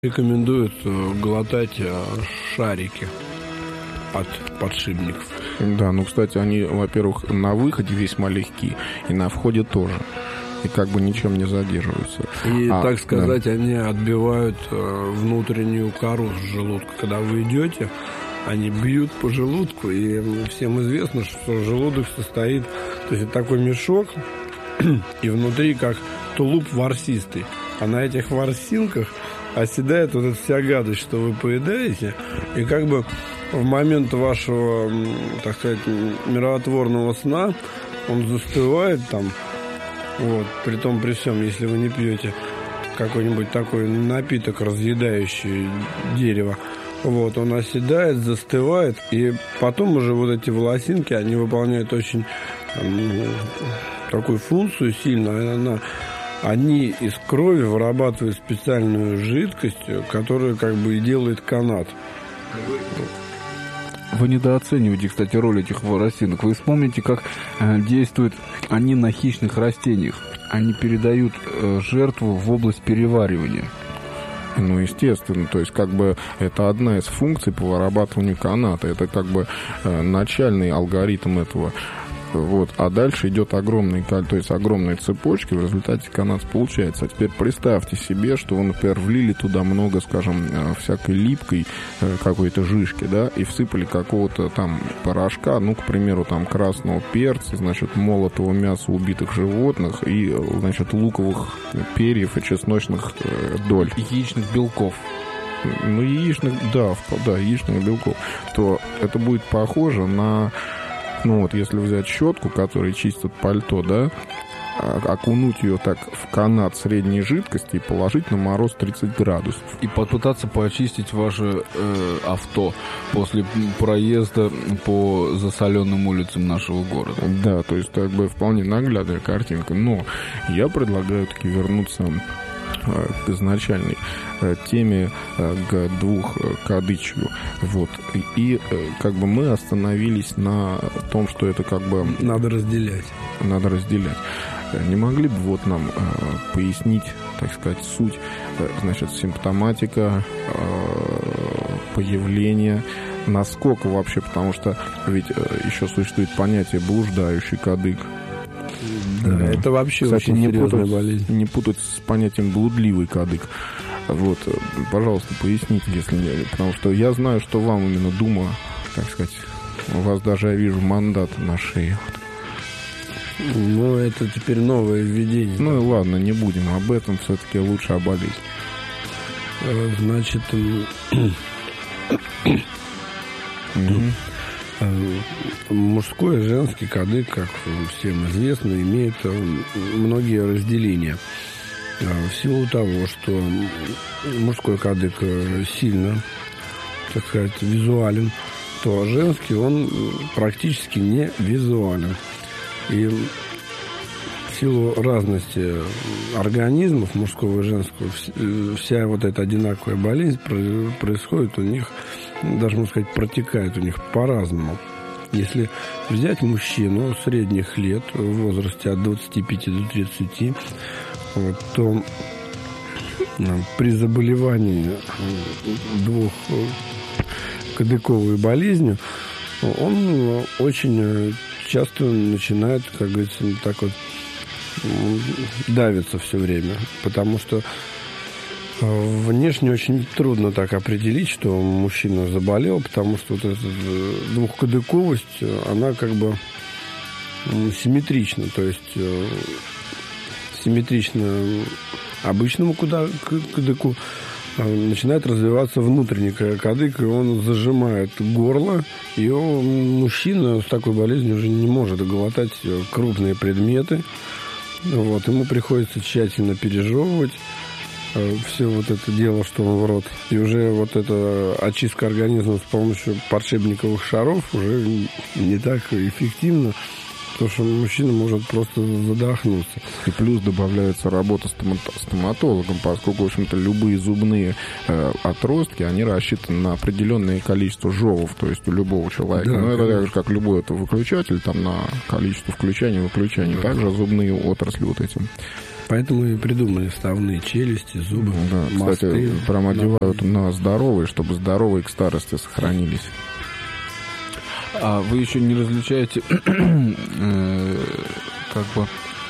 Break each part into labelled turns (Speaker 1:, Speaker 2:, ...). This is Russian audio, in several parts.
Speaker 1: Рекомендуют глотать шарики от подшипников.
Speaker 2: Да, ну, кстати, они, во-первых, на выходе весьма легки, и на входе тоже. И как бы ничем не задерживаются.
Speaker 1: И, так сказать, да, они отбивают внутреннюю кору с желудка. Когда вы идете, они бьют по желудку, и всем известно, что желудок состоит... То есть это такой мешок, и внутри как тулуп ворсистый. А на этих ворсинках оседает вот эта вся гадость, что вы поедаете, и как бы в момент вашего, так сказать, миротворного сна он застывает там, вот, при всем, если вы не пьете какой-нибудь такой напиток, разъедающий дерево, вот, он оседает, застывает, и потом уже вот эти волосинки, они выполняют очень такую функцию сильно, они из крови вырабатывают специальную жидкость, которая как бы и делает канат.
Speaker 3: Вы недооцениваете, кстати, роль этих волосинок. Вы вспомните, как действуют они на хищных растениях. Они передают жертву в область переваривания.
Speaker 2: Ну, естественно, то есть как бы это одна из функций по вырабатыванию каната. Это как бы начальный алгоритм этого. Вот. А дальше идет огромные цепочки, в результате канат получается. А теперь представьте себе, что вы, например, влили туда много, скажем, всякой липкой какой-то жижки, да, и всыпали какого-то там порошка, ну, к примеру, там красного перца, значит, молотого мяса убитых животных и, значит, луковых перьев и чесночных доль.
Speaker 3: Яичных белков.
Speaker 2: Ну, яичных белков. То это будет похоже на... Ну вот, если взять щетку, которая чистит пальто, да, окунуть ее так в канат средней жидкости и положить на мороз 30 градусов.
Speaker 3: И попытаться почистить ваше авто после проезда по засоленным улицам нашего города.
Speaker 2: Да, то есть как бы вполне наглядная картинка. Но я предлагаю таки вернуться к изначальной теме, к двухкадычью. Вот. И как бы мы остановились на том, что это как бы...
Speaker 1: Надо разделять.
Speaker 2: Не могли бы вот нам пояснить, так сказать, суть, значит, симптоматика, появления, насколько вообще, потому что ведь еще существует понятие блуждающий кадык.
Speaker 1: Да, это вообще, кстати, очень серьезная болезнь.
Speaker 2: Не путать с понятием блудливый кадык. Вот, пожалуйста, поясните, если не... Потому что я знаю, что вам именно Дума, так сказать, у вас даже, я вижу, мандат на шее.
Speaker 1: Ну, это теперь новое введение.
Speaker 2: Ну и ладно, не будем об этом, все-таки лучше о болезни.
Speaker 1: Значит, мужской и женский кадык, как всем известно, имеет многие разделения. В силу того, что мужской кадык сильно, так сказать, визуален, то женский он практически не визуален. И в силу разности организмов мужского и женского вся вот эта одинаковая болезнь происходит у них, даже, можно сказать, протекает у них по-разному. Если взять мужчину средних лет, в возрасте от 25 до 30, вот, то при заболевании двухкадыковой болезнью он очень часто начинает, как говорится, так вот давиться все время, потому что внешне очень трудно так определить, что мужчина заболел, потому что вот эта двухкадыковость, она как бы симметрична, то есть симметрично обычному кадыку начинает развиваться внутренний кадык, и он зажимает горло, и мужчина с такой болезнью уже не может глотать крупные предметы. Вот, ему приходится тщательно пережевывать все вот это дело, что он в рот. И уже вот эта очистка организма с помощью подшипниковых шаров уже не так эффективна, потому что мужчина может просто задохнуться.
Speaker 2: И плюс добавляется работа стоматологом, поскольку, в общем-то, любые зубные отростки, они рассчитаны на определенное количество жевов, то есть у любого человека. Да, это так же, как любой выключатель, там на количество включаний и выключаний. Да. Также зубные отрасли вот этим
Speaker 1: Поэтому и придумали вставные челюсти, зубы,
Speaker 2: да,
Speaker 1: мосты.
Speaker 2: Кстати, прям одевают на здоровые, чтобы здоровые к старости сохранились.
Speaker 3: А вы еще не различаете как бы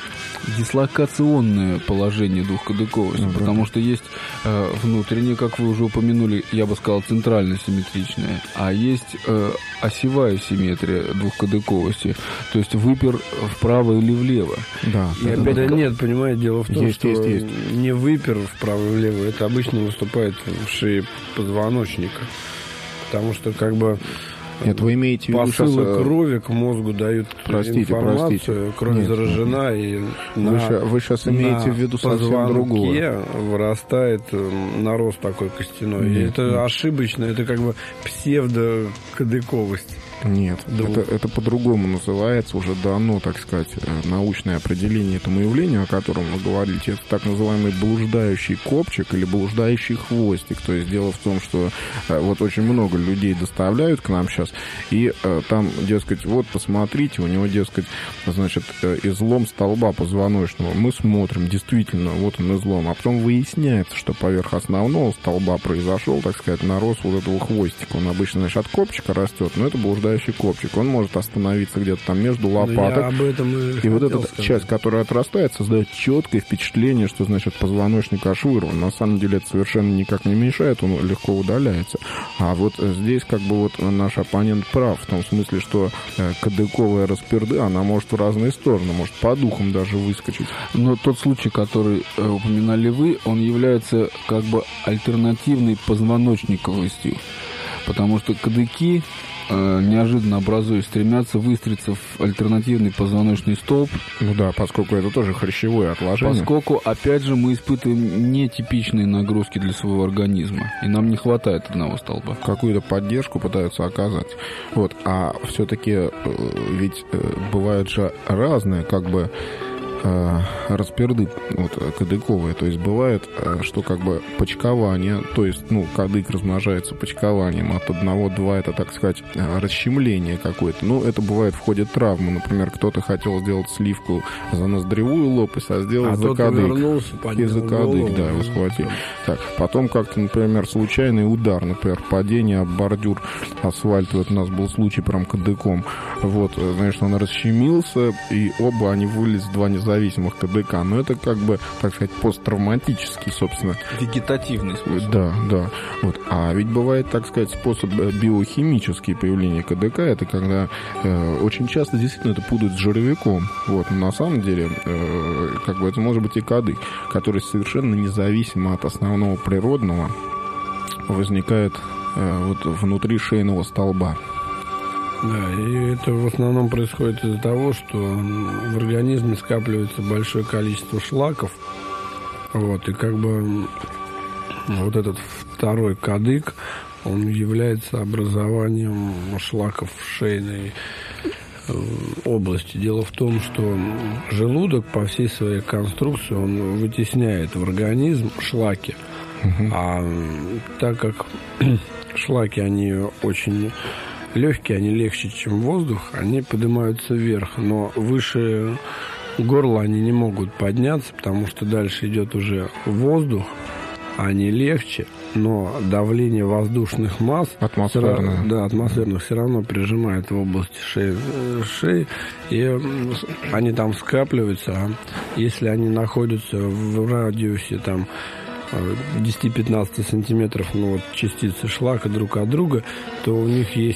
Speaker 3: дислокационное положение двухкадыковости, потому что есть внутреннее, как вы уже упомянули, я бы сказал, центрально-симметричное, а есть осевая симметрия двухкадыковости, то есть выпер вправо или влево.
Speaker 2: Да.
Speaker 1: И опять же, нет, понимаете, дело в том,
Speaker 2: есть,
Speaker 1: что
Speaker 2: есть.
Speaker 1: не выпер вправо и влево, это обычно выступает в шее позвоночника, потому что как бы
Speaker 2: нет, вы имеете в виду
Speaker 1: посылы крови к мозгу дают информацию, кровь заражена, и
Speaker 2: вы сейчас имеете в виду совсем другое.
Speaker 1: Вырастает нарост такой костяной.
Speaker 2: Нет,
Speaker 1: и это ошибочно, это как бы псевдокадыковость.
Speaker 2: Нет, это по-другому называется, уже дано, так сказать, научное определение этому явлению, о котором вы говорите. Это так называемый блуждающий копчик или блуждающий хвостик. То есть дело в том, что вот очень много людей доставляют к нам сейчас, и там, дескать, вот посмотрите, у него, дескать, значит, излом столба позвоночного. Мы смотрим, действительно, вот он излом, а потом выясняется, что поверх основного столба произошел, так сказать, нарост вот этого хвостика. Он обычно, значит, от копчика растет, но это блуждающий копчик. Он может остановиться где-то там между лопаток. И вот эта часть, которая отрастает, создает четкое впечатление, что, значит, позвоночник аж вырван. На самом деле это совершенно никак не мешает, он легко удаляется. А вот здесь как бы вот наш оппонент прав, в том смысле, что кадыковая расперды, она может в разные стороны, может по духам даже выскочить.
Speaker 3: Но тот случай, который упоминали вы, он является как бы альтернативной позвоночниковостью, потому что кадыки неожиданно образуясь, стремятся выстроиться в альтернативный позвоночный столб.
Speaker 2: Ну да, поскольку это тоже хрящевое отложение.
Speaker 3: Поскольку, опять же, мы испытываем нетипичные нагрузки для своего организма, и нам не хватает одного столба.
Speaker 2: Какую-то поддержку пытаются оказать. Вот. А все-таки ведь бывают же разные, как бы, расперды вот, кадыковые. То есть бывает, что как бы почкование, то есть, ну, кадык размножается почкованием, от 1-2 это, так сказать, расщемление какое-то. Ну, это бывает в ходе травмы. Например, кто-то хотел сделать сливку за ноздревую лопасть, а сделал за кадык. И за кадык, да, его схватил. Так, потом как-то, например, случайный удар, например, падение об бордюр асфальта. Вот у нас был случай прям кадыком. Вот, значит, он расщемился, и оба они вылезли, два независимых КДК, но это как бы, так сказать, посттравматический, собственно.
Speaker 3: Вегетативный способ.
Speaker 2: Да, да. Вот. А ведь бывает, так сказать, способ биохимический появления КДК, это когда очень часто действительно это путают с жировиком. Вот. Но на самом деле, как бы это может быть и кадык, который совершенно независимо от основного природного возникает вот внутри шейного столба.
Speaker 1: Да, и это в основном происходит из-за того, что в организме скапливается большое количество шлаков. Вот, и как бы вот этот второй кадык, он является образованием шлаков в шейной области. Дело в том, что желудок по всей своей конструкции, он вытесняет в организм шлаки. А так как шлаки, они очень легкие, они легче, чем воздух, они поднимаются вверх, но выше горла они не могут подняться, потому что дальше идет уже воздух, они легче, но давление воздушных масс
Speaker 2: атмосферное,
Speaker 1: да, атмосферных все равно прижимает в области шеи, и они там скапливаются. А если они находятся в радиусе там 10-15 сантиметров, ну, вот, частицы шлака друг от друга, то у них есть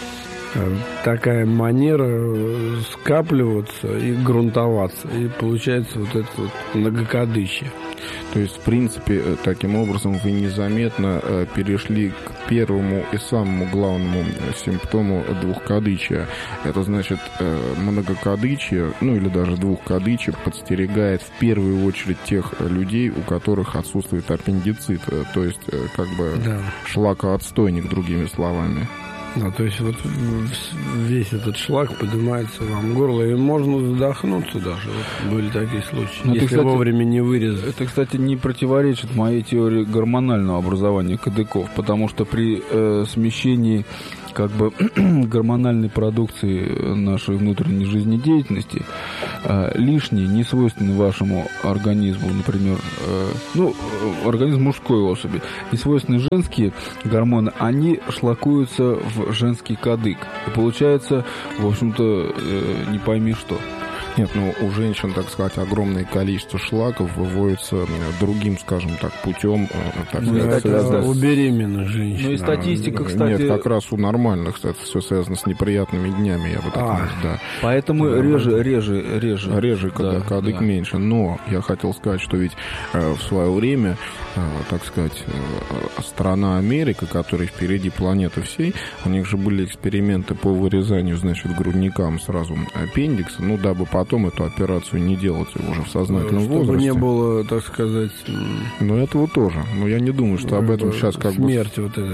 Speaker 1: такая манера скапливаться и грунтоваться. И получается вот это вот многокадычье.
Speaker 2: То есть, в принципе, таким образом вы незаметно перешли к первому и самому главному симптому двухкадычия. Это значит, многокадычие, ну или даже двухкадычие подстерегает в первую очередь тех людей, у которых отсутствует аппендицит, то есть как бы шлакоотстойник, другими словами.
Speaker 1: Да, то есть вот весь этот шлак поднимается вам в горло, и можно задохнуться даже. Вот были такие случаи, но если, кстати, вовремя не вырезать.
Speaker 3: Это, кстати, не противоречит моей теории гормонального образования кадыков, потому что при смещении как бы гормональной продукции нашей внутренней жизнедеятельности, лишние, не свойственные вашему организму, например, организм мужской особи, не свойственные женские гормоны, они шлакуются в женский кадык. И получается, в общем-то, не пойми что.
Speaker 2: Нет, у женщин, так сказать, огромное количество шлаков выводится другим, скажем так, путем.
Speaker 1: У беременных женщин.
Speaker 3: Ну и статистика, кстати...
Speaker 2: Нет, как раз у нормальных, кстати, все связано с неприятными днями, я бы так сказал, да.
Speaker 3: Поэтому реже,
Speaker 2: когда кадык меньше. Но я хотел сказать, что ведь в свое время, так сказать, страна Америка, которая впереди планеты всей, у них же были эксперименты по вырезанию, значит, грудникам сразу аппендикса, дабы потом эту операцию не делать уже в сознательном возрасте.
Speaker 1: Чтобы не было, так сказать...
Speaker 2: этого тоже. Но я не думаю, что об этом сейчас
Speaker 1: смерть вот эта.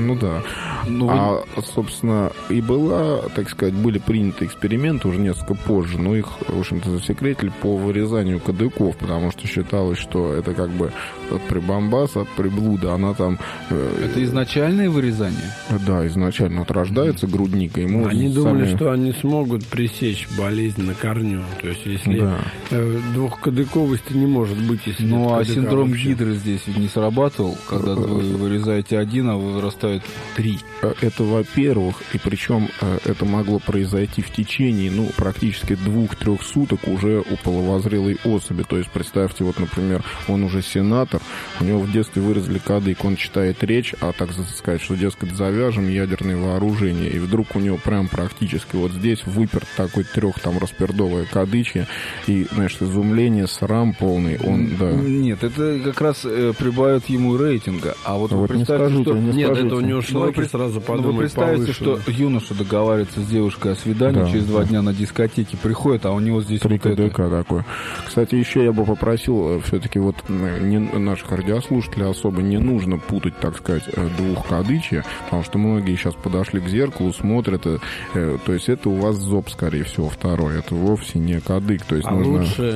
Speaker 2: Да. Собственно, и так сказать, были приняты эксперименты уже несколько позже, но их, в общем-то, засекретили по вырезанию кадыков, потому что считалось, что это как бы прибамбас от приблуда, она там...
Speaker 3: Это изначальное вырезание?
Speaker 2: Да, изначально. Вот рождается грудник, и ему...
Speaker 1: Они думали, что они смогут пресечь болезнь на корню. То есть, если двухкадыковости не может быть, если
Speaker 3: а синдром Гидры здесь не срабатывал, когда вы вырезаете один, а вырастает 3?
Speaker 2: Это, во-первых, и причем это могло произойти в течение, практически 2-3 суток уже у половозрелой особи. То есть, представьте, вот, например, он уже сенатор, у него в детстве вырезали кадык, он читает речь, а так сказать, что, дескать, завяжем ядерные вооружения, и вдруг у него прям практически вот здесь выперт такой 3 распердовое кадычье, и, значит, изумление, срам полный,
Speaker 3: Нет, это как раз прибавит ему рейтинга. А вот вы представьте, что...
Speaker 1: Нет, это у него шлаки сразу подумать.
Speaker 3: Вы представьте, что юноша договаривается с девушкой о свидании, через 2 дня на дискотеке приходит, а у него здесь
Speaker 2: 3 КДК такое. Кстати, еще я бы попросил все-таки наших радиослушателей особо не нужно путать, так сказать, двухкадычье, потому что многие сейчас подошли к зеркалу, смотрят, то есть это у вас зоб, скорее всего, второй, это вовсе не кадык. То есть нужно...
Speaker 1: лучше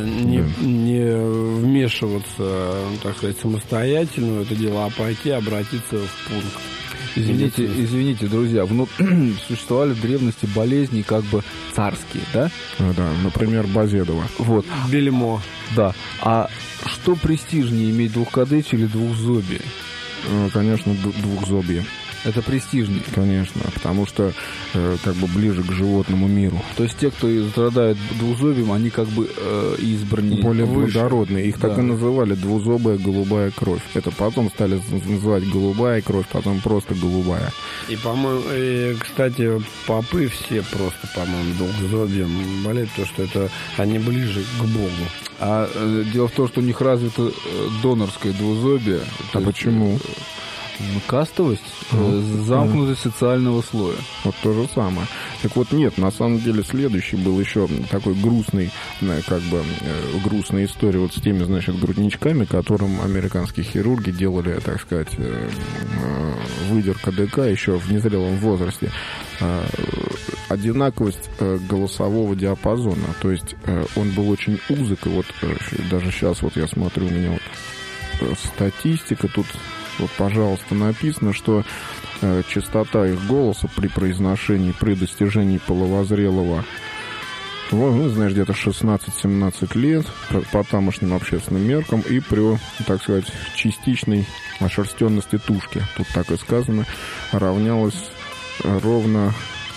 Speaker 1: не вмешиваться, так сказать, самостоятельно в это дело, а пойти обратиться в пункт.
Speaker 3: Извините, друзья, существовали в древности болезни как бы царские, да?
Speaker 2: Да, например, Базедова.
Speaker 3: Вот.
Speaker 1: Бельмо.
Speaker 3: Да. А что престижнее, иметь двухкадычье или двухзобие?
Speaker 2: Конечно, двухзобье.
Speaker 3: Это престижнее.
Speaker 2: Конечно, потому что как бы ближе к животному миру.
Speaker 3: То есть те, кто страдает двузобием, они как бы избраннее.
Speaker 2: Более благородные. Их так и называли двузобая голубая кровь. Это потом стали называть голубая кровь, потом просто голубая.
Speaker 1: И, по-моему, кстати, попы все просто, по-моему, двухзобием болеют, потому что это они ближе к Богу.
Speaker 3: А дело в том, что у них развито донорское двузобие.
Speaker 2: А почему?
Speaker 3: Кастовость, замкнутость социального слоя.
Speaker 2: Вот то же самое. Так вот, нет, на самом деле следующий был еще такой грустный, грустная история вот с теми, значит, грудничками, которым американские хирурги делали, так сказать, выдер КДК еще в незрелом возрасте. Одинаковость голосового диапазона, то есть он был очень узок, и вот даже сейчас вот я смотрю, у меня вот статистика тут. Вот, пожалуйста, написано, что частота их голоса при произношении, при достижении половозрелого, знаешь, где-то 16-17 лет, по тамошним общественным меркам, и при, так сказать, частичной ошерстенности тушки, тут так и сказано, равнялась ровно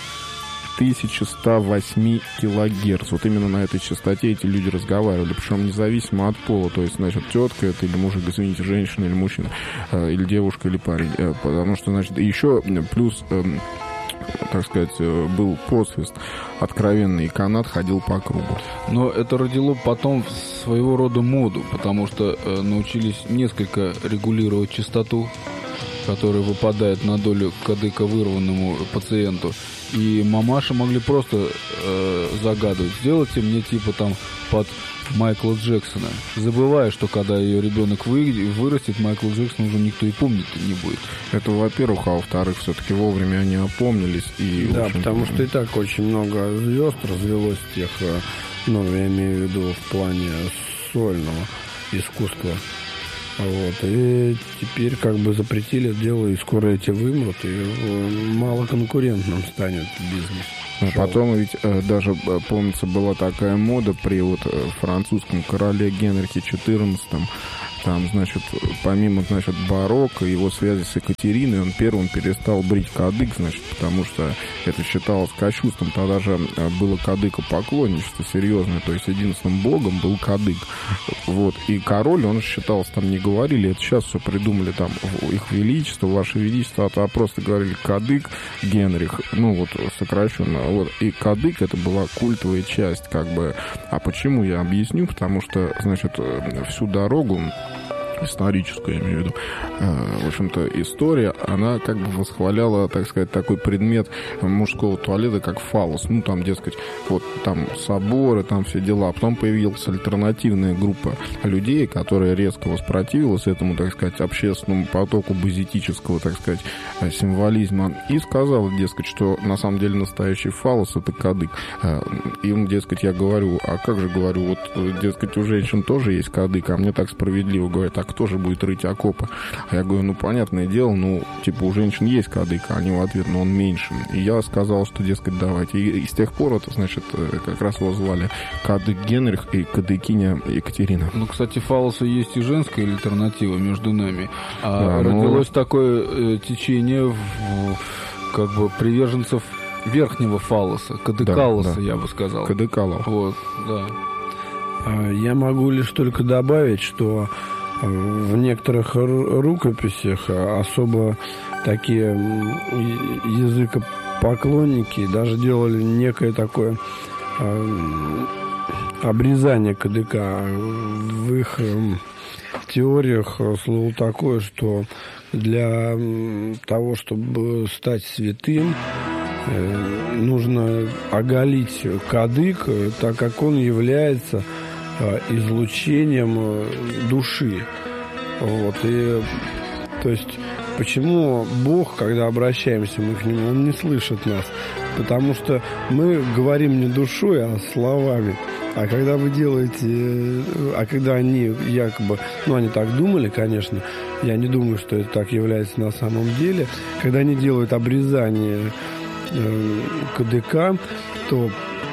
Speaker 2: 1108 килогерц. Вот именно на этой частоте эти люди разговаривали, причем независимо от пола, то есть, значит, тетка это или мужик, извините, женщина или мужчина, или девушка, или парень, потому что, значит, еще плюс, так сказать, был посвист откровенный, и канат ходил по кругу.
Speaker 3: Но это родило потом своего рода моду, потому что научились несколько регулировать частоту, которая выпадает на долю кадыка вырванному пациенту. И мамаши могли просто загадывать: сделайте мне типа там под Майкла Джексона, забывая, что когда ее ребенок вырастет, Майкл Джексон уже никто и помнить не будет.
Speaker 2: Это, во-первых, а во-вторых, все-таки вовремя они опомнились. И,
Speaker 1: да, потому что и так очень много звезд развелось тех, я имею в виду в плане сольного искусства. Вот. И теперь как бы запретили это дело, и скоро эти вымрут, и малоконкурентным станет бизнес.
Speaker 2: А потом ведь даже, помнится, была такая мода при вот французском короле Генрихе XIV. Там, значит, помимо, значит, барокко, его связи с Екатериной, он первым перестал брить кадык, значит, потому что это считалось кощунством. Тогда же было кадыкопоклонничество серьезное, то есть единственным богом был кадык. Вот. И король, он считался, там не говорили, это сейчас все придумали, там, их величество, ваше величество, а просто говорили кадык Генрих, ну, вот, сокращенно. Вот. И кадык, это была культовая часть, как бы. А почему, я объясню, потому что, значит, всю дорогу, историческую, я имею в виду, в общем-то, история, она как бы восхваляла, так сказать, такой предмет мужского туалета, как фаллос. Ну, там, дескать, вот там соборы, там все дела. А потом появилась альтернативная группа людей, которая резко воспротивилась этому, так сказать, общественному потоку базитического, так сказать, символизма и сказала, дескать, что на самом деле настоящий фаллос — это кадык. Им, дескать, я говорю, а как же, говорю, вот, дескать, у женщин тоже есть кадык, а мне так справедливо говорят, а кто же будет рыть окопы? А я говорю, ну, понятное дело, ну, типа, у женщин есть кадык, а они в ответ, но он меньше. И я сказал, что, дескать, давайте. И с тех пор это, значит, как раз его звали кадык Генрих и кадыкиня Екатерина.
Speaker 3: Ну, кстати, фаллосу есть и женская альтернатива между нами. А да, родилось такое течение как бы приверженцев верхнего фаллоса, кадыкалоса, да, я бы сказал.
Speaker 2: Кадыкалов.
Speaker 3: Вот, да.
Speaker 1: Я могу лишь только добавить, что в некоторых рукописях особо такие языкопоклонники даже делали некое такое обрезание кадыка. В их теориях слово такое, что для того, чтобы стать святым, нужно оголить кадык, так как он является излучением души. Вот. И, то есть, почему Бог, когда обращаемся мы к Нему, Он не слышит нас? Потому что мы говорим не душой, а словами. А когда вы делаете... А когда они якобы... Ну, они так думали, конечно. Я не думаю, что это так является на самом деле. Когда они делают обрезание кадыка, то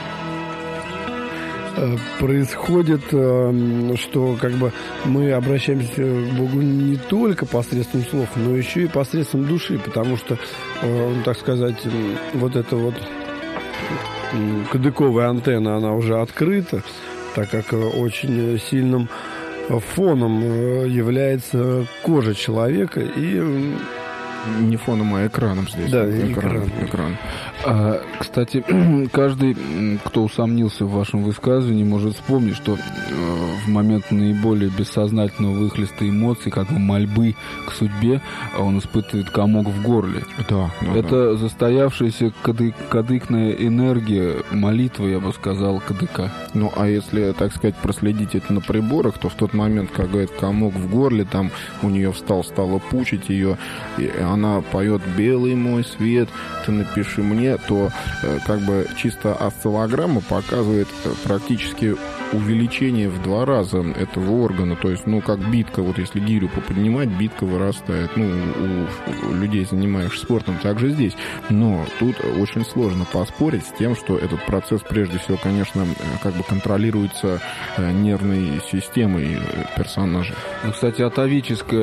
Speaker 1: происходит, что как бы мы обращаемся к Богу не только посредством слов, но еще и посредством души, потому что, так сказать, вот эта вот кадыковая антенна, она уже открыта, так как очень сильным фоном является кожа человека и...
Speaker 2: Не фоном, а экраном здесь.
Speaker 1: Да, экран.
Speaker 3: Кстати, каждый, кто усомнился в вашем высказывании, может вспомнить, что в момент наиболее бессознательного выхлеста эмоций, как бы мольбы к судьбе, он испытывает комок в горле.
Speaker 2: Да,
Speaker 3: это застоявшаяся кадыкная энергия, молитва, я бы сказал, кадыка.
Speaker 2: Ну, а если, так сказать, проследить это на приборах, то в тот момент, как говорит, комок в горле, там у нее стало пучить ее, и она поет «Белый мой свет, ты напиши мне», то как бы чисто осциллограмма показывает практически увеличение в 2 раза этого органа. То есть, ну, как битка, вот если гирю поподнимать, битка вырастает. Ну, у людей, занимающихся спортом, также здесь. Но тут очень сложно поспорить с тем, что этот процесс, прежде всего, конечно, как бы контролируется нервной системой персонажа.
Speaker 3: Ну, кстати, атовический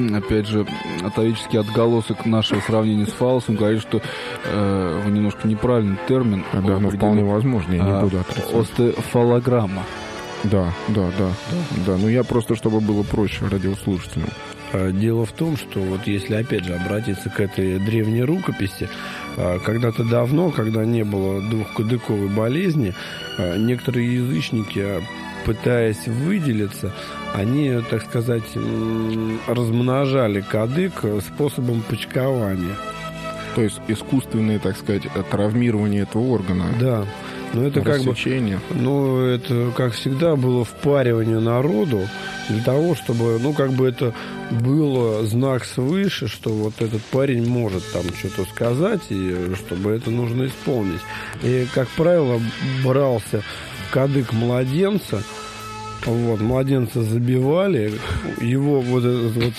Speaker 3: отголосок нашего сравнения с фаллосом говорит, что вы немножко неправильный термин.
Speaker 2: Да, но вполне возможно, я не буду отрицать.
Speaker 3: Остеофалограмма.
Speaker 2: Да. Ну, я просто, чтобы было проще радиослушателям.
Speaker 1: Дело в том, что вот если, опять же, обратиться к этой древней рукописи, когда-то давно, когда не было двухкадыковой болезни, некоторые язычники, пытаясь выделиться, они, так сказать, размножали кадык способом почкования.
Speaker 2: То есть искусственное, так сказать, травмирование этого органа.
Speaker 1: Да. Но это как бы, это, как всегда, было впаривание народу для того, чтобы, как бы это было знак свыше, что вот этот парень может там что-то сказать, и чтобы это нужно исполнить. И, как правило, брался кадык младенца, Вот, младенца забивали, его вот этот вот,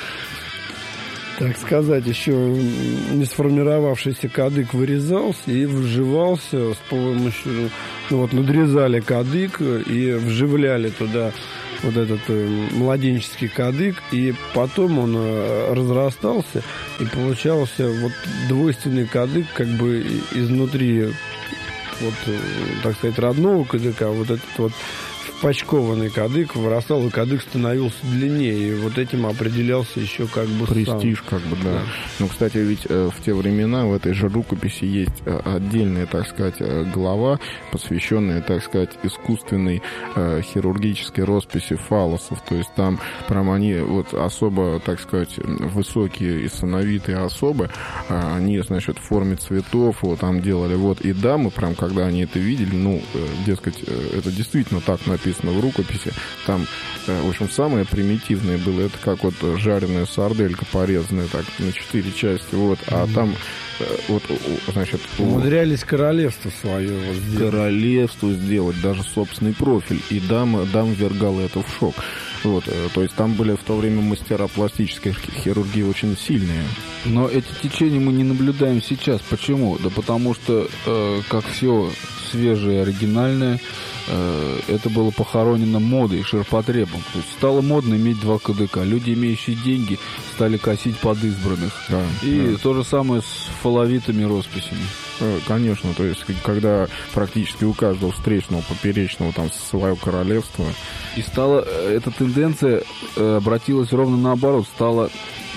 Speaker 1: так сказать, еще не сформировавшийся кадык вырезался и вживался с помощью, вот, надрезали кадык и вживляли туда вот этот младенческий кадык, и потом он разрастался, и получался вот двойственный кадык, как бы изнутри, вот, так сказать, родного кадыка, вот этот вот впачкованный кадык вырастал, и кадык становился длиннее, и вот этим определялся еще как бы
Speaker 2: престиж,
Speaker 1: сам.
Speaker 2: как бы, да. Ну, кстати, ведь в те времена в этой же рукописи есть отдельная, так сказать, глава, посвященная, так сказать, искусственной хирургической росписи фаллосов. То есть там прям они вот особо, так сказать, высокие и сановитые особы, они, значит, в форме цветов вот там делали. Вот и дамы, прям когда они это видели, ну, дескать, это действительно так написано в рукописи. Там, в общем, самое примитивное было, это как вот жареная сарделька, порезанная так на 4 части, вот, а там вот, значит...
Speaker 1: Умудрялись королевство свое вот сделать.
Speaker 2: Королевству сделать, даже собственный профиль, и дам ввергало это в шок. Вот, то есть там были в то время мастера пластической хирургии очень сильные.
Speaker 3: Но эти течения мы не наблюдаем сейчас. Почему? Да потому что, как все свежее, оригинальное, это было похоронено модой, ширпотребом. То есть стало модно иметь 2 кадыка. Люди, имеющие деньги, стали косить под избранных.
Speaker 2: Да,
Speaker 3: и
Speaker 2: да.
Speaker 3: то же самое с фаловитыми росписями.
Speaker 2: Конечно, то есть когда практически у каждого встречного, поперечного там свое королевство.
Speaker 3: И стала эта тенденция обратилась ровно наоборот, стала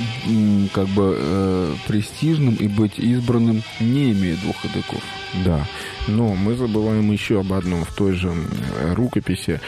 Speaker 3: как бы престижным и быть избранным, не имея 2 кадыков.
Speaker 2: Да, но мы забываем еще об одном в той же рукописи.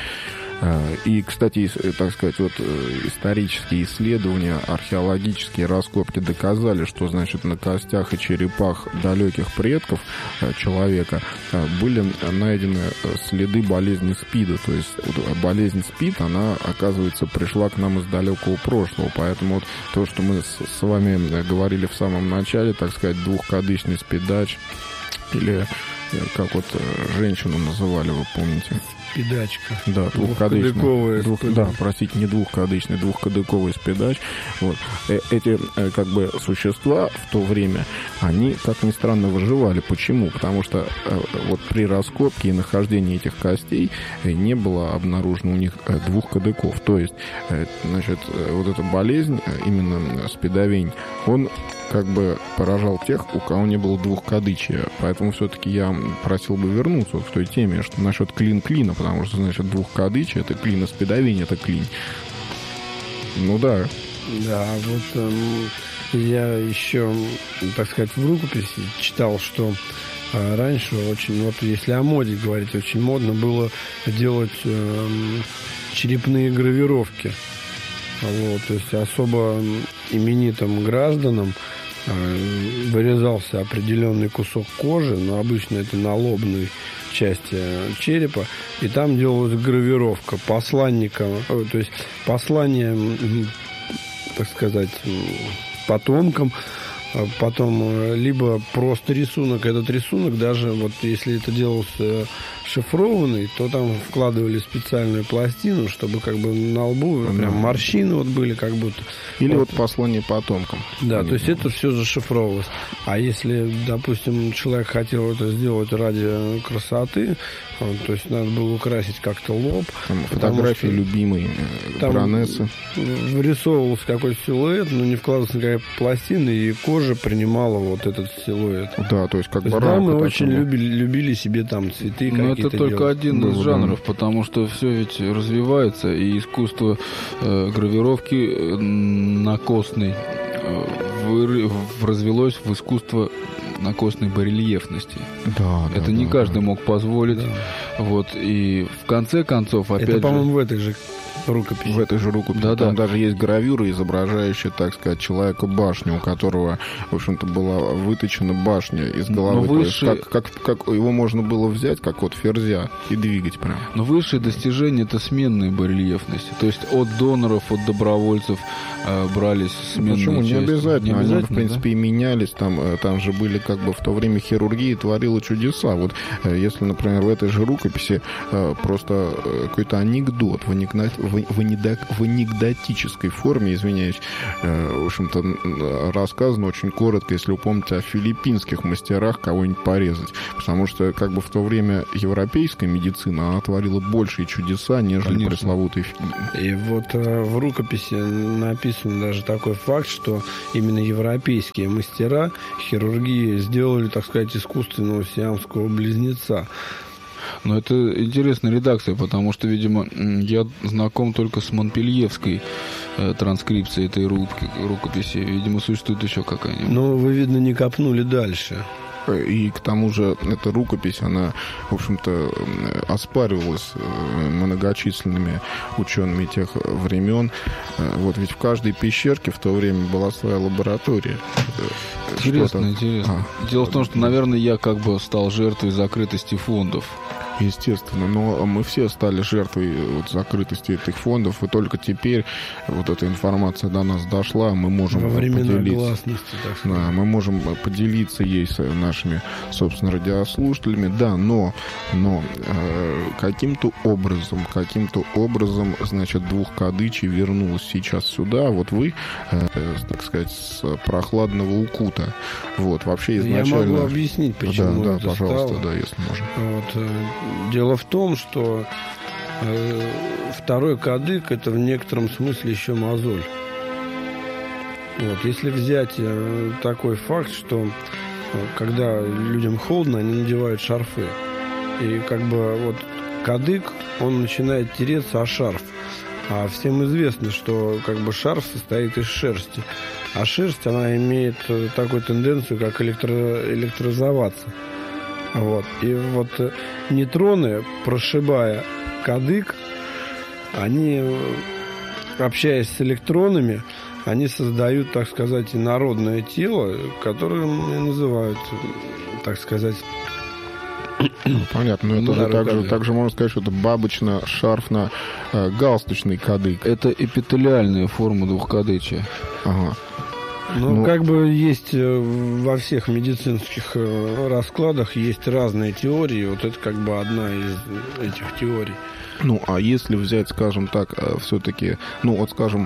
Speaker 2: И, кстати, так сказать, вот исторические исследования, археологические раскопки доказали, что, значит, на костях и черепах далеких предков человека были найдены следы болезни СПИДа. То есть болезнь СПИД, она, оказывается, пришла к нам из далекого прошлого. Поэтому вот то, что мы с вами говорили в самом начале, так сказать, 2-кадычный спидач, или как вот женщину называли, вы помните?
Speaker 1: Спидачка.
Speaker 2: Да,
Speaker 1: двухкадыковый.
Speaker 2: Да, простите, не 2-кадычный, 2-кадыковый спидач. Вот. Эти как бы существа в то время, они, как ни странно, выживали. Почему? Потому что вот при раскопке и нахождении этих костей не было обнаружено у них 2 кадыков. То есть, значит, вот эта болезнь, именно спидовень, он как бы поражал тех, у кого не было 2-кадычия. Поэтому все-таки я просил бы вернуться вот к той теме, что насчет клин-клина, потому что, значит, 2-кадычие — это клин, а спидовень — это клин. Ну да.
Speaker 1: Да, вот я еще, так сказать, в рукописи читал, что раньше очень, вот если о моде говорить, очень модно было делать черепные гравировки. Вот, то есть особо именитым гражданам вырезался определенный кусок кожи, но обычно это на лобной части черепа, и там делалась гравировка посланника, то есть послание, так сказать, потомкам, потом либо просто рисунок, этот рисунок даже вот если это делался шифрованный, то там вкладывали специальную пластину, чтобы как бы на лбу прям морщины вот были как будто.
Speaker 2: Или вот послание потомкам.
Speaker 1: Да, то есть это все зашифровывалось. А если, допустим, человек хотел это сделать ради красоты, то есть надо было украсить как-то лоб.
Speaker 2: Там фотографии любимой баронессы.
Speaker 1: Вырисовывался какой-то силуэт, но не вкладывался никакая пластина, и кожа принимала вот этот силуэт.
Speaker 2: Да, то есть как бы
Speaker 1: дамы очень любили себе там цветы какие-то.
Speaker 3: Это только
Speaker 1: делать.
Speaker 3: один из жанров, потому что все ведь развивается, и искусство гравировки на костной развелось в искусство на костной барельефности.
Speaker 2: Да,
Speaker 3: это не каждый мог позволить. Да. Вот, и в конце концов, опять
Speaker 1: это, по-моему, в этой же рукописи.
Speaker 2: В этой же рукописи.
Speaker 3: Да,
Speaker 2: там
Speaker 3: да.
Speaker 2: даже есть гравюра, изображающая, так сказать, человека-башню, у которого, в общем-то, была выточена башня из головы.
Speaker 3: Но высшие...
Speaker 2: как его можно было взять, как вот ферзя, и двигать прям.
Speaker 3: Но высшее достижение — это сменные барельефности. То есть от доноров, от добровольцев брались сменные
Speaker 2: Почему?
Speaker 3: части.
Speaker 2: Не обязательно. Они, в принципе,
Speaker 3: да?
Speaker 2: и менялись. Там же были, как бы, в то время хирургия творила чудеса. Вот если, например, в этой же рукописи просто какой-то анекдот в анекдотической форме, извиняюсь, в общем-то, рассказано очень коротко, если вы помните, о филиппинских мастерах кого-нибудь порезать. Потому что, как бы, в то время европейская медицина, она творила большие чудеса, нежели пресловутые.
Speaker 1: И вот в рукописи написан даже такой факт, что именно европейские мастера хирургии сделали, так сказать, искусственного сиамского близнеца.
Speaker 3: Но это интересная редакция, потому что, видимо, я знаком только с монпельевской транскрипцией этой рукописи. Видимо, существует еще какая-нибудь.
Speaker 1: Но вы, видно, не копнули дальше.
Speaker 2: И к тому же эта рукопись, она, в общем-то, оспаривалась многочисленными учеными тех времен. Вот ведь в каждой пещерке в то время была своя лаборатория.
Speaker 3: Интересно. Дело в том, что, наверное, я как бы стал жертвой закрытости фондов.
Speaker 2: Естественно, но мы все стали жертвой вот закрытости этих фондов, и только теперь вот эта информация до нас дошла, мы можем поделиться. Да, мы можем поделиться ей с нашими, собственно, радиослушателями, да, но каким-то образом, значит, Двухкадычи вернулась сейчас сюда, вот вы, так сказать, с прохладного Укута. Вот, вообще изначально...
Speaker 1: Я могу объяснить, почему
Speaker 2: да,
Speaker 1: это
Speaker 2: пожалуйста,
Speaker 1: стало.
Speaker 2: да, если можно.
Speaker 1: Вот, дело в том, что второй кадык — это в некотором смысле еще мозоль. Вот, если взять такой факт, что когда людям холодно, они надевают шарфы. И как бы вот кадык, он начинает тереться о шарф. А всем известно, что как бы шарф состоит из шерсти. А шерсть, она имеет такую тенденцию, как электризоваться. Вот. И вот нейтроны, прошибая кадык, они, общаясь с электронами, они создают, так сказать, инородное тело, которое называют, так сказать...
Speaker 2: Понятно, но это же также можно сказать, что это бабочно-шарфно-галстучный кадык.
Speaker 3: Это эпителиальная форма двухкадычия.
Speaker 2: Ага.
Speaker 1: Ну, как бы есть во всех медицинских раскладах есть разные теории. Вот это как бы одна из этих теорий.
Speaker 2: Ну, а если взять, скажем так, все-таки, ну, вот, скажем,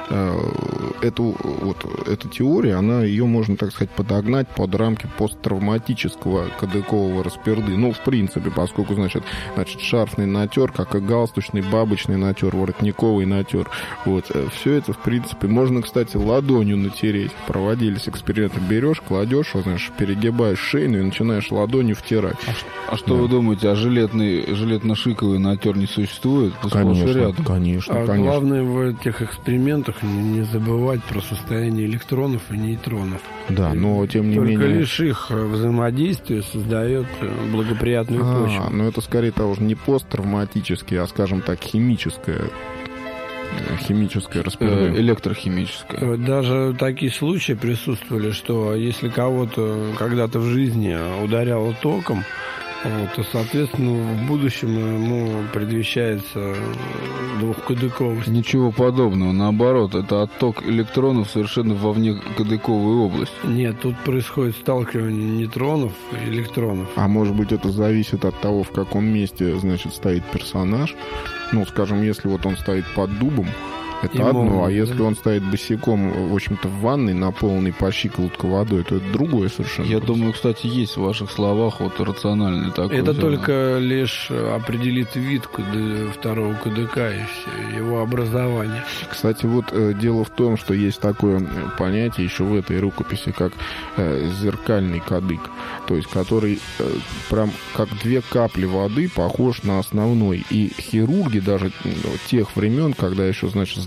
Speaker 2: эту теорию, ее можно, так сказать, подогнать под рамки посттравматического кадыкового расперды. Ну, в принципе, поскольку, значит, шарфный натер, как и галстучный, бабочный натер, воротниковый натер. Вот, все это, в принципе, можно, кстати, ладонью натереть. Проводились эксперименты. Берешь, кладешь, знаешь, перегибаешь шейную и начинаешь ладонью втирать.
Speaker 3: А что вы думаете, а жилетно-шиковый натер не существует?
Speaker 2: Конечно.
Speaker 1: Главное в этих экспериментах не забывать про состояние электронов и нейтронов.
Speaker 2: Да, но тем не менее...
Speaker 1: Только лишь их взаимодействие создает благоприятную почву.
Speaker 2: Но это скорее того же не посттравматическое, а, скажем так, химическое распределение.
Speaker 3: Электрохимическое.
Speaker 1: Даже такие случаи присутствовали, что если кого-то когда-то в жизни ударяло током, вот, то, соответственно, в будущем ему предвещается двухкадыковость.
Speaker 3: Ничего подобного. Наоборот, это отток электронов совершенно во внекадыковую область.
Speaker 1: Нет, тут происходит сталкивание нейтронов и электронов.
Speaker 2: А может быть, это зависит от того, в каком месте, значит, стоит персонаж. Ну, скажем, если вот он стоит под дубом, это одно, а если он стоит босиком, в общем-то, в ванной, наполненной по щиколотку водой, то это другое совершенно.
Speaker 3: Я думаю, кстати, есть в ваших словах вот рациональный такой.
Speaker 1: Это только лишь определит вид второго кадыка и его образование.
Speaker 2: Кстати, вот дело в том, что есть такое понятие еще в этой рукописи, как зеркальный кадык, то есть который прям как две капли воды похож на основной. И хирурги даже тех времен, когда еще, значит, с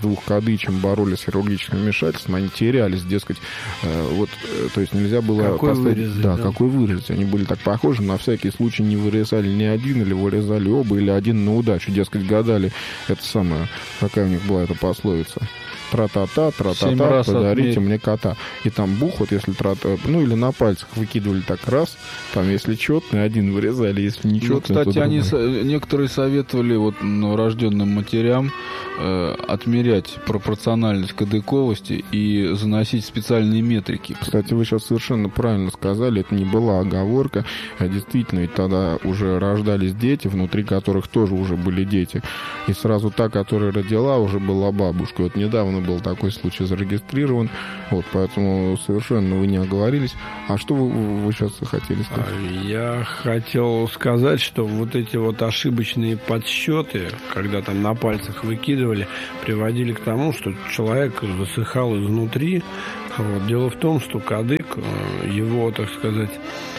Speaker 2: двух кадычем боролись с хирургическим вмешательством, они терялись, дескать, то есть нельзя было
Speaker 1: какой
Speaker 2: поставить...
Speaker 1: вырезать,
Speaker 2: да, какой вырезать. Они были так похожи, на всякий случай не вырезали ни один, или вырезали оба, или один на удачу, дескать, гадали, это самое, какая у них была эта пословица. Тра-та-та, тра-та-та, подарите мне кота. И там бух, вот если или на пальцах выкидывали так раз, там если четный, один вырезали, если не четный,
Speaker 3: кстати, они некоторые советовали новорожденным матерям отмерять пропорциональность кадыковости и заносить специальные метрики.
Speaker 2: Кстати, вы сейчас совершенно правильно сказали, это не была оговорка, а действительно, ведь тогда уже рождались дети, внутри которых тоже уже были дети. И сразу та, которая родила, уже была бабушкой. Вот недавно был такой случай зарегистрирован, поэтому совершенно вы не оговорились. А что вы сейчас хотели сказать?
Speaker 1: Я хотел сказать, что вот эти вот ошибочные подсчеты, когда там на пальцах выкидывали, приводили к тому, что человек засыхал изнутри. Дело в том, что кадык, его, так сказать,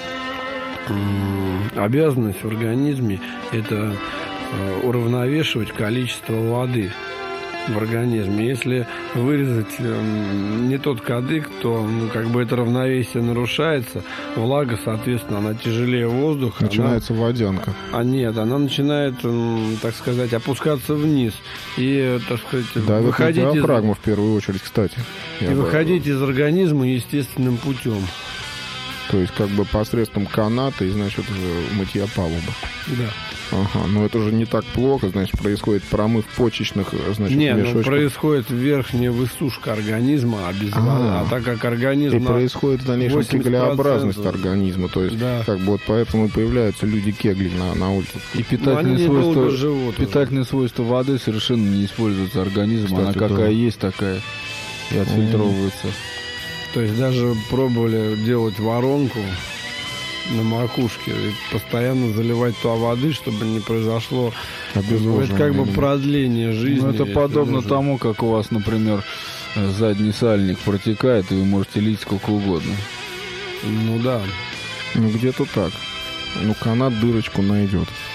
Speaker 1: обязанность в организме – это уравновешивать количество воды в организме. Если вырезать не тот кадык, то это равновесие нарушается. Влага, соответственно, она тяжелее воздуха.
Speaker 2: Начинается водянка.
Speaker 1: Она начинает, так сказать, опускаться вниз. И, так сказать, выходить из...
Speaker 2: диафрагма в первую очередь, кстати.
Speaker 1: Выходить из организма естественным путем.
Speaker 2: То есть посредством каната и, мытья палубы.
Speaker 1: Да.
Speaker 2: Ага, но это же не так плохо, происходит промыв почечных, мешочков.
Speaker 1: Происходит верхняя высушка организма, а так как организм...
Speaker 2: И происходит в дальнейшем кеглеобразность организма, то есть, поэтому и появляются люди-кегли на улице.
Speaker 3: И питательные свойства воды совершенно не используются организмом,
Speaker 2: кстати,
Speaker 3: она какая есть, такая и отфильтровывается.
Speaker 1: То есть даже пробовали делать воронку на макушке и постоянно заливать туда воды, чтобы не произошло это продление жизни.
Speaker 3: Это подобно тому, как у вас, например, задний сальник протекает, и вы можете лить сколько угодно.
Speaker 1: Да.
Speaker 2: Где-то так. Канат дырочку найдет.